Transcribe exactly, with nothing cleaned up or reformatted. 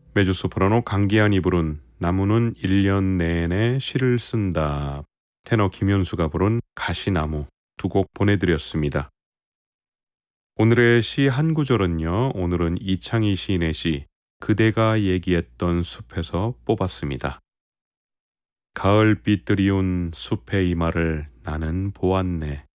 메조소프라노 강기안이 부른 나무는 일 년 내내 시를 쓴다. 테너 김현수가 부른 가시나무 두 곡 보내드렸습니다. 오늘의 시 한 구절은요. 오늘은 이창희 시인의 시 그대가 얘기했던 숲에서 뽑았습니다. 가을빛 드리운 숲의 이마를 나는 보았네.